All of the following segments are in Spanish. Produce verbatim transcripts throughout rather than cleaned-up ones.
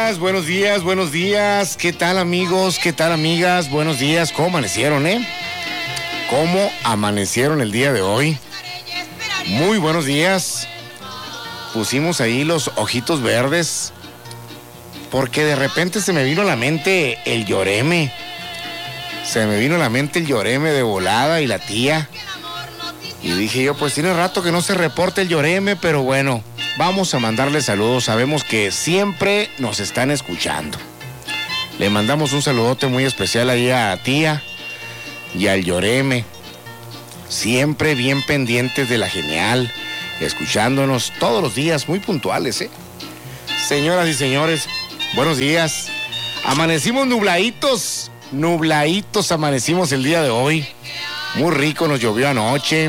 días, buenos días, buenos días. ¿Qué tal, amigos? ¿Qué tal, amigas? Buenos días. ¿Cómo amanecieron, eh? ¿Cómo amanecieron el día de hoy? Muy buenos días. Pusimos ahí los ojitos verdes porque de repente se me vino a la mente el Lloreme. Se me vino a la mente el Lloreme de volada y la tía. Y dije yo, pues tiene rato que no se reporte el Lloreme, pero bueno, vamos a mandarle saludos. Sabemos que siempre nos están escuchando. Le mandamos un saludote muy especial ahí a tía y al Lloreme. Siempre bien pendientes de la genial, escuchándonos todos los días, muy puntuales, ¿eh? Señoras y señores, buenos días. Amanecimos nubladitos, nubladitos amanecimos el día de hoy. Muy rico, nos llovió anoche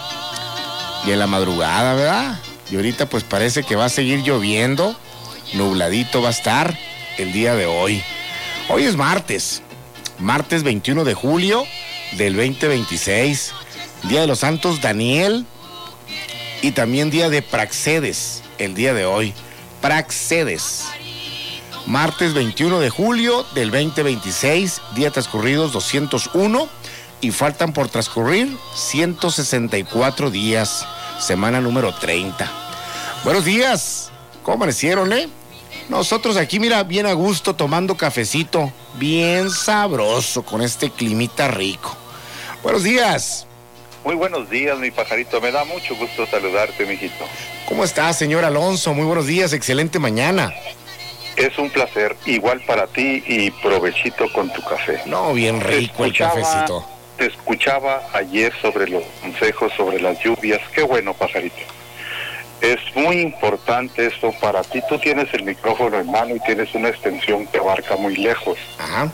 y en la madrugada, ¿verdad? Y ahorita pues parece que va a seguir lloviendo, nubladito va a estar el día de hoy. Hoy es martes, martes veintiuno de julio del veinte veintiséis, Día de los Santos Daniel y también Día de Praxedes, el día de hoy. Praxedes. Martes veintiuno de julio del veinte veintiséis, día transcurridos doscientos uno y faltan por transcurrir ciento sesenta y cuatro días, semana número treinta. Buenos días, ¿cómo amanecieron, eh? Nosotros aquí, mira, bien a gusto, tomando cafecito, bien sabroso, con este climita rico. Buenos días. Muy buenos días, mi pajarito, me da mucho gusto saludarte, mijito. ¿Cómo estás, señor Alonso? Muy buenos días, excelente mañana. Es un placer, igual para ti y provechito con tu café. No, bien rico el cafecito. Te escuchaba ayer sobre los consejos sobre las lluvias. Qué bueno, pajarito. Es muy importante esto para ti. Tú tienes el micrófono en mano y tienes una extensión que abarca muy lejos. Ajá.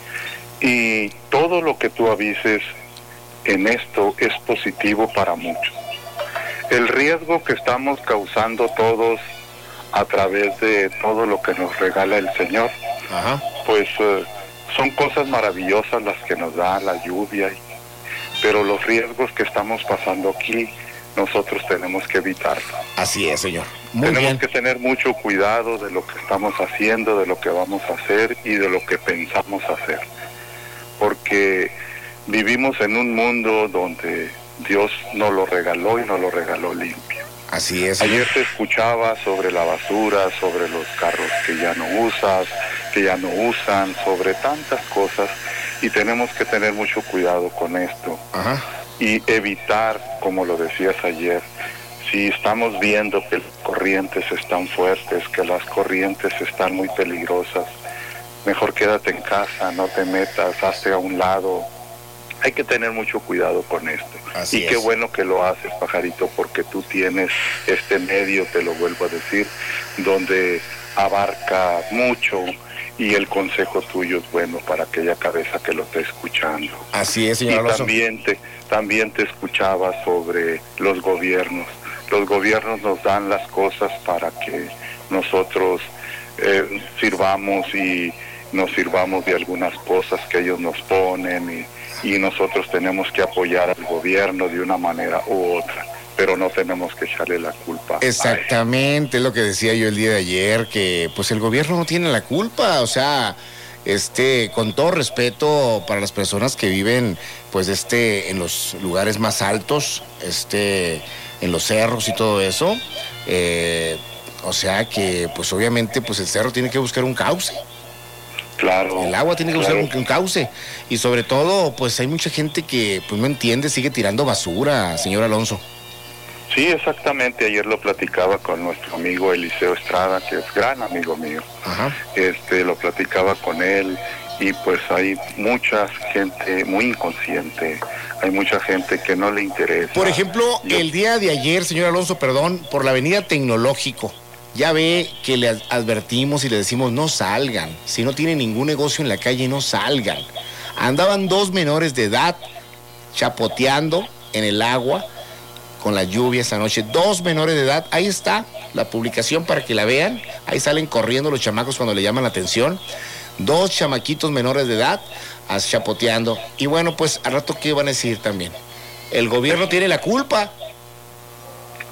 Y todo lo que tú avises en esto es positivo para muchos. El riesgo que estamos causando todos a través de todo lo que nos regala el Señor, Ajá. pues uh, son cosas maravillosas las que nos da la lluvia, pero los riesgos que estamos pasando aquí, nosotros tenemos que evitarlo. Así es, señor. Muy tenemos bien. que tener mucho cuidado de lo que estamos haciendo, de lo que vamos a hacer y de lo que pensamos hacer. Porque vivimos en un mundo donde Dios nos lo regaló y nos lo regaló limpio. Así es. Ayer te escuchaba sobre la basura, sobre los carros que ya no usas, que ya no usan, sobre tantas cosas, y tenemos que tener mucho cuidado con esto. Ajá. Y evitar, como lo decías ayer, si estamos viendo que las corrientes están fuertes, que las corrientes están muy peligrosas, mejor quédate en casa, no te metas, hazte a un lado. Hay que tener mucho cuidado con esto. Así y qué es. bueno que lo haces, pajarito, porque tú tienes este medio, te lo vuelvo a decir, donde abarca mucho y el consejo tuyo es bueno para aquella cabeza que lo esté escuchando. Así es, señor Y Alonso. también te, también te escuchaba sobre los gobiernos. Los gobiernos nos dan las cosas para que nosotros eh, sirvamos y nos sirvamos de algunas cosas que ellos nos ponen y y nosotros tenemos que apoyar al gobierno de una manera u otra, pero no tenemos que echarle la culpa. Exactamente, es lo que decía yo el día de ayer, que pues el gobierno no tiene la culpa, o sea, este, con todo respeto para las personas que viven, pues, este, en los lugares más altos, este, en los cerros y todo eso, eh, o sea que, pues, obviamente, pues, el cerro tiene que buscar un cauce. Claro. El agua tiene que claro. buscar un, un cauce. Y sobre todo, pues hay mucha gente que pues no entiende, sigue tirando basura, señor Alonso. Sí, exactamente. Ayer lo platicaba con nuestro amigo Eliseo Estrada, que es gran amigo mío. Ajá. Este, lo platicaba con él y pues hay mucha gente muy inconsciente. Hay mucha gente que no le interesa. Por ejemplo, Yo... el día de ayer, señor Alonso, perdón, por la avenida Tecnológico. Ya ve que le advertimos y le decimos no salgan. Si no tienen ningún negocio en la calle, no salgan. Andaban dos menores de edad chapoteando en el agua con la lluvia esa noche. Dos menores de edad. Ahí está la publicación para que la vean. Ahí salen corriendo los chamacos cuando le llaman la atención. Dos chamaquitos menores de edad chapoteando. Y bueno, pues al rato, ¿qué van a decir también? El gobierno tiene la culpa.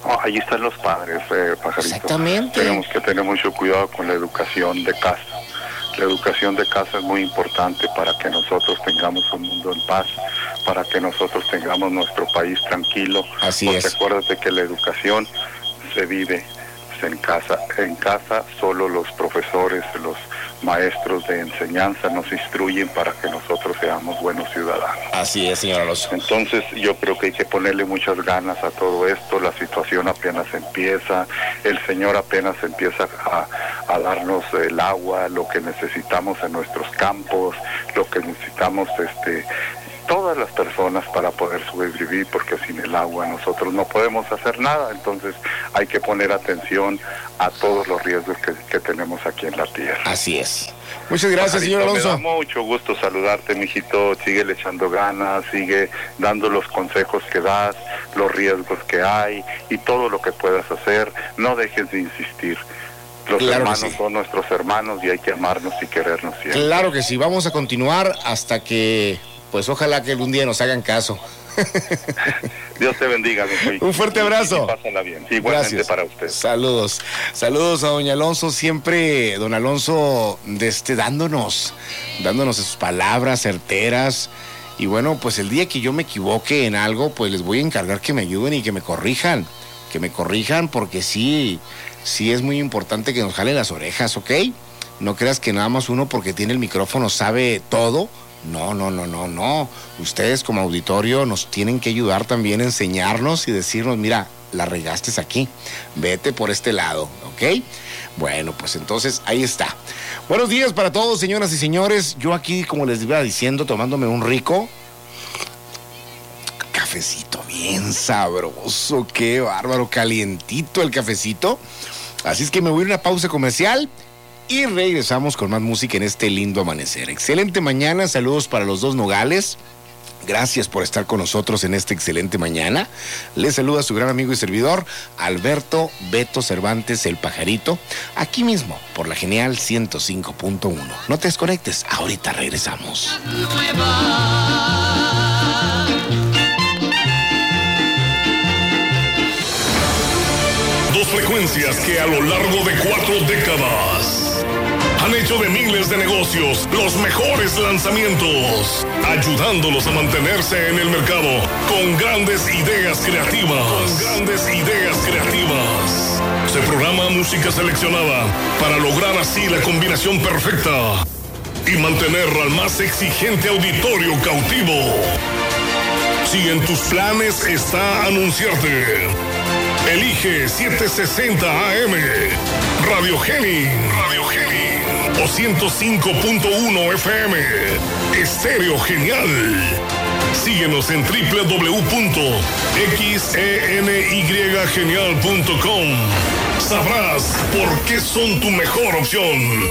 Oh, ahí están los padres, eh, Pajarito. Exactamente. Tenemos que tener mucho cuidado con la educación de casa. La educación de casa es muy importante para que nosotros tengamos un mundo en paz, para que nosotros tengamos nuestro país tranquilo. Así porque es. acuérdate que la educación se vive en casa. En casa solo los profesores, los maestros de enseñanza nos instruyen para que nosotros seamos buenos ciudadanos. Así es, señor Alonso. Entonces yo creo que hay que ponerle muchas ganas a todo esto. La situación apenas empieza, el Señor apenas empieza a, a darnos el agua, lo que necesitamos en nuestros campos, lo que necesitamos este todas las personas para poder sobrevivir, porque sin el agua nosotros no podemos hacer nada. Entonces hay que poner atención a todos los riesgos que, que tenemos aquí en la tierra. Así es. Muchas gracias, Pajarito, señor Alonso. Me da mucho gusto saludarte, mijito. Sigue le echando ganas, sigue dando los consejos que das, los riesgos que hay y todo lo que puedas hacer. No dejes de insistir. Los claro hermanos sí. son nuestros hermanos y hay que amarnos y querernos siempre. Claro que sí. Vamos a continuar hasta que, pues ojalá que algún día nos hagan caso. Dios te bendiga, don Un fuerte abrazo. Y, y pásala bien. Igualmente Gracias. Para usted. Saludos. Saludos a doña Alonso. Siempre don Alonso de este, dándonos, dándonos sus palabras certeras. Y bueno, pues el día que yo me equivoque en algo, pues les voy a encargar que me ayuden y que me corrijan. Que me corrijan porque sí, sí es muy importante que nos jalen las orejas, ¿ok? No creas que nada más uno porque tiene el micrófono sabe todo. No, no, no, no, no. Ustedes como auditorio nos tienen que ayudar también a enseñarnos y decirnos, mira, la regaste aquí, vete por este lado, ¿ok? Bueno, pues entonces ahí está. Buenos días para todos, señoras y señores. Yo aquí, como les iba diciendo, tomándome un rico cafecito bien sabroso, qué bárbaro, calientito el cafecito. Así es que me voy a una pausa comercial y regresamos con más música en este lindo amanecer. Excelente mañana, saludos para los dos Nogales. Gracias por estar con nosotros en esta excelente mañana. Les saluda su gran amigo y servidor, Alberto Beto Cervantes, el Pajarito, aquí mismo por la Genial ciento cinco punto uno. No te desconectes, ahorita regresamos. Dos frecuencias que a lo largo de cuatro décadas han hecho de miles de negocios los mejores lanzamientos, ayudándolos a mantenerse en el mercado con grandes ideas creativas. Con grandes ideas creativas. Se programa música seleccionada para lograr así la combinación perfecta y mantener al más exigente auditorio cautivo. Si en tus planes está anunciarte, elige setecientos sesenta A M, Radio Geni, Radio Geni, o ciento cinco punto uno F M, Estéreo Genial. Síguenos en doble u doble u doble u punto x e n y genial punto com. Sabrás por qué son tu mejor opción.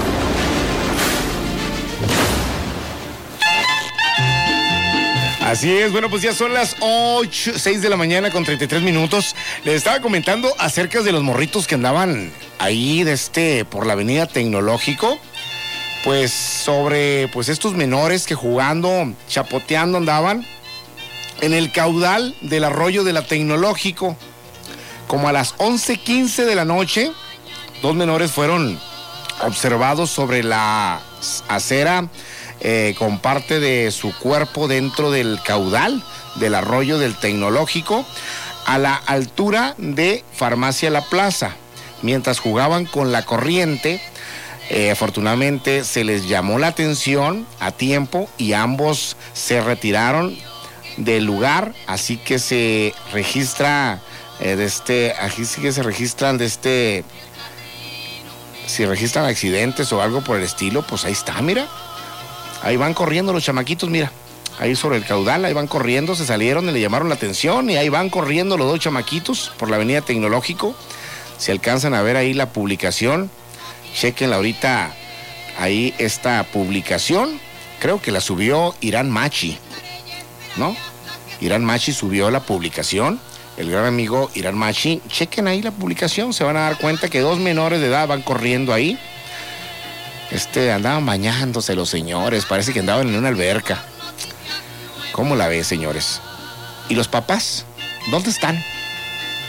Así es, bueno, pues ya son las ocho, seis de la mañana con treinta y tres minutos. Les estaba comentando acerca de los morritos que andaban ahí de este, por la avenida Tecnológico. Pues sobre pues estos menores que jugando, chapoteando andaban en el caudal del arroyo de la Tecnológico. Como a las once quince de la noche, dos menores fueron observados sobre la acera eh, con parte de su cuerpo dentro del caudal del arroyo del Tecnológico a la altura de Farmacia La Plaza. Mientras jugaban con la corriente, eh, afortunadamente se les llamó la atención a tiempo y ambos se retiraron del lugar, así que se registra eh, de este, aquí sí que se registran de este, si registran accidentes o algo por el estilo, pues ahí está, mira, ahí van corriendo los chamaquitos, mira, ahí sobre el caudal, ahí van corriendo, se salieron y le llamaron la atención y ahí van corriendo los dos chamaquitos por la avenida Tecnológico. Si alcanzan a ver ahí la publicación, chequenla ahorita, ahí esta publicación, creo que la subió Irán Machi, ¿no? Irán Machi subió la publicación, el gran amigo Irán Machi, chequen ahí la publicación, se van a dar cuenta que dos menores de edad van corriendo ahí, este, andaban bañándose los señores, parece que andaban en una alberca. ¿Cómo la ves, señores? ¿Y los papás? ¿Dónde están?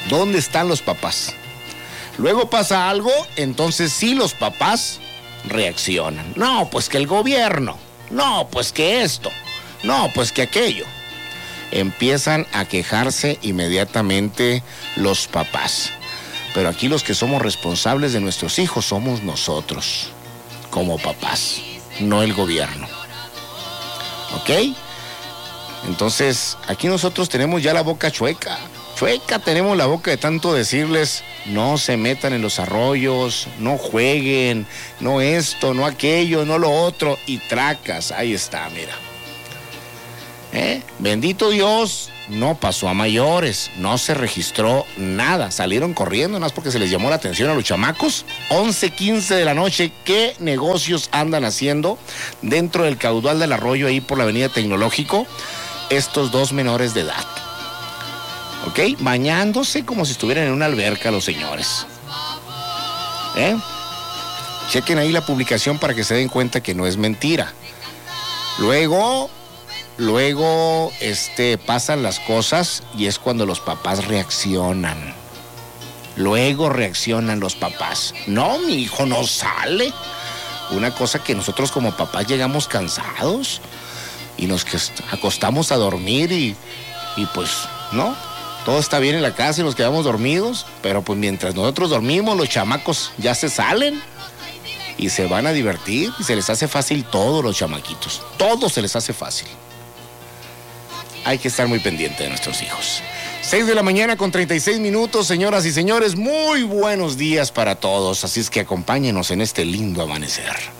¿Dónde están los papás? Luego pasa algo, entonces sí los papás reaccionan. No, pues que el gobierno. No, pues que esto. No, pues que aquello. Empiezan a quejarse inmediatamente los papás. Pero aquí los que somos responsables de nuestros hijos somos nosotros, como papás, no el gobierno. ¿Ok? Entonces, aquí nosotros tenemos ya la boca chueca. Chueca tenemos la boca de tanto decirles, no se metan en los arroyos, no jueguen, no esto, no aquello, no lo otro. Y tracas, ahí está, mira. ¿Eh? Bendito Dios, no pasó a mayores, no se registró nada. Salieron corriendo, nada más porque se les llamó la atención a los chamacos. once quince de la noche, ¿qué negocios andan haciendo dentro del caudal del arroyo ahí por la avenida Tecnológico? Estos dos menores de edad. ¿Ok? Bañándose como si estuvieran en una alberca los señores. ¿Eh? Chequen ahí la publicación para que se den cuenta que no es mentira. Luego, luego, este, pasan las cosas y es cuando los papás reaccionan. Luego reaccionan los papás. No, mi hijo no sale. Una cosa que nosotros como papás llegamos cansados y nos acostamos a dormir y, y pues, ¿no? Todo está bien en la casa y nos quedamos dormidos, pero pues mientras nosotros dormimos, los chamacos ya se salen y se van a divertir y se les hace fácil todo, los chamaquitos. Todo se les hace fácil. Hay que estar muy pendiente de nuestros hijos. seis de la mañana con treinta y seis minutos, señoras y señores, muy buenos días para todos, así es que acompáñenos en este lindo amanecer.